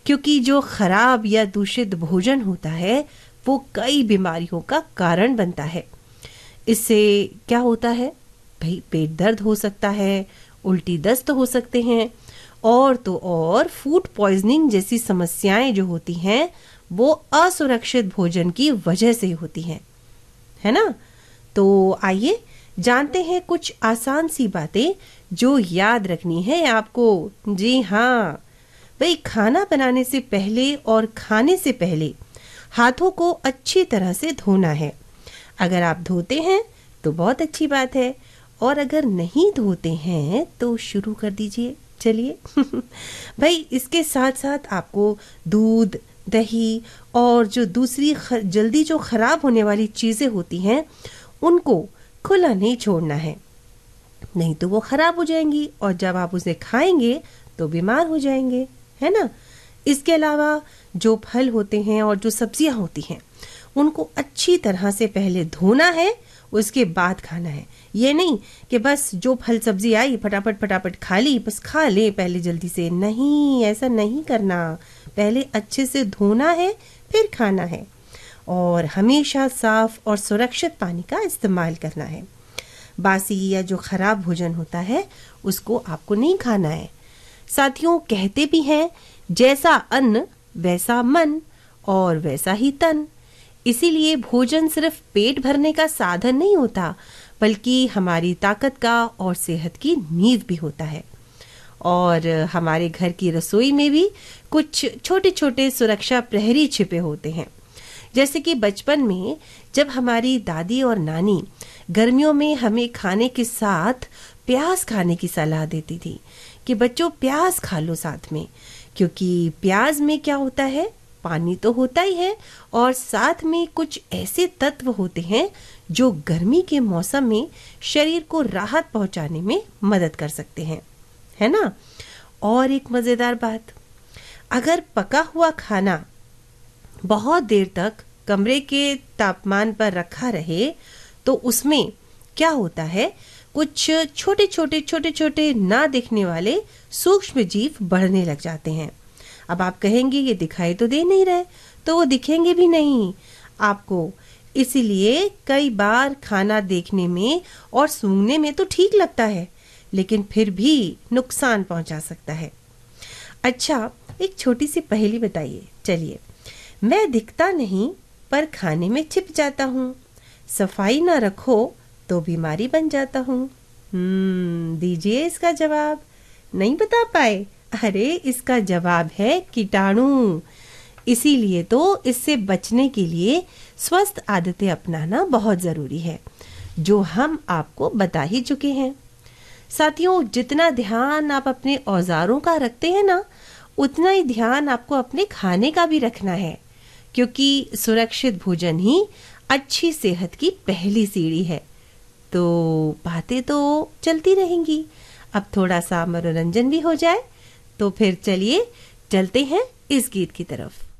क्योंकि जो खराब या दूषित भोजन होता है वो कई बीमारियों का कारण बनता है। इससे क्या होता है भाई, पेट दर्द हो सकता है, उल्टी दस्त हो सकते हैं, और तो और फूड पॉइजनिंग जैसी समस्याएं जो होती हैं वो असुरक्षित भोजन की वजह से होती हैं, है ना। तो आइए जानते हैं कुछ आसान सी बातें जो याद रखनी है आपको। जी हाँ भाई, खाना बनाने से पहले और खाने से पहले हाथों को अच्छी तरह से धोना है। अगर आप धोते हैं तो बहुत अच्छी बात है, और अगर नहीं धोते हैं तो शुरू कर दीजिए। चलिए भाई, इसके साथ साथ आपको दूध, दही और जो दूसरी जल्दी जो खराब होने वाली चीजें होती हैं उनको खुला नहीं छोड़ना है, नहीं तो वो खराब हो जाएंगी और जब आप उसे खाएंगे तो बीमार हो जाएंगे, है ना। इसके अलावा जो फल होते हैं और जो सब्जियां होती हैं उनको अच्छी तरह से पहले धोना है, उसके बाद खाना है। ये नहीं कि बस जो फल सब्जी आई फटाफट फटाफट खा ली, बस खा ले पहले जल्दी से, नहीं, ऐसा नहीं करना। पहले अच्छे से धोना है फिर खाना है, और हमेशा साफ और सुरक्षित पानी का इस्तेमाल करना है। बासी या जो खराब भोजन होता है उसको आपको नहीं खाना है। साथियों, कहते भी हैं जैसा अन्न वैसा मन और वैसा ही तन। इसीलिए भोजन सिर्फ पेट भरने का साधन नहीं होता, बल्कि हमारी ताकत का और सेहत की नींव भी होता है। और हमारे घर की रसोई में भी कुछ छोटे छोटे सुरक्षा प्रहरी छिपे होते हैं। जैसे कि बचपन में जब हमारी दादी और नानी गर्मियों में हमें खाने के साथ प्याज खाने की सलाह देती थी कि बच्चों प्याज खा लो साथ में, क्योंकि प्याज में क्या होता है, पानी तो होता ही है और साथ में कुछ ऐसे तत्व होते हैं जो गर्मी के मौसम में शरीर को राहत पहुंचाने में मदद कर सकते हैं, है ना। और एक मजेदार बात, अगर पका हुआ खाना बहुत देर तक कमरे के तापमान पर रखा रहे तो उसमें क्या होता है, कुछ छोटे छोटे ना दिखने वाले सूक्ष्म जीव बढ़ने लग जाते हैं। अब आप कहेंगे ये दिखाई तो दे नहीं रहे, तो वो दिखेंगे भी नहीं आपको। इसीलिए कई बार खाना देखने में और सूंघने में तो ठीक लगता है, लेकिन फिर भी नुकसान पहुंचा सकता है। अच्छा, एक छोटी सी पहेली बताइए। चलिए, मैं दिखता नहीं पर खाने में छिप जाता हूँ, सफाई ना रखो तो बीमारी बन जाता हूँ। दीजिए इसका जवाब। नहीं बता पाए? अरे इसका जवाब है कीटाणु। इसीलिए तो इससे बचने के लिए स्वस्थ आदतें अपनाना बहुत जरूरी है, जो हम आपको बता ही चुके हैं। साथियों, जितना ध्यान आप अपने औजारों का रखते हैं ना, उतना ही ध्यान आपको अपने खाने का भी रखना है, क्योंकि सुरक्षित भोजन ही अच्छी सेहत की पहली सीढ़ी है। तो बातें तो चलती रहेंगी, अब थोड़ा सा मनोरंजन भी हो जाए। तो फिर चलिए चलते हैं इस गीत की तरफ।